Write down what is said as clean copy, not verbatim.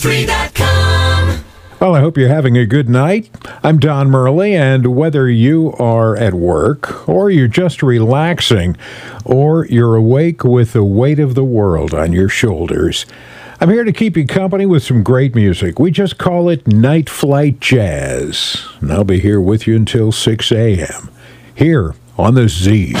1043.com. Well, I hope you're having a good night. I'm Don Murley, and whether you are at work, or you're just relaxing, or you're awake with the weight of the world on your shoulders, I'm here to keep you company with some great music. We just call it Night Flight Jazz. And I'll be here with you until 6 a.m. here on the Z.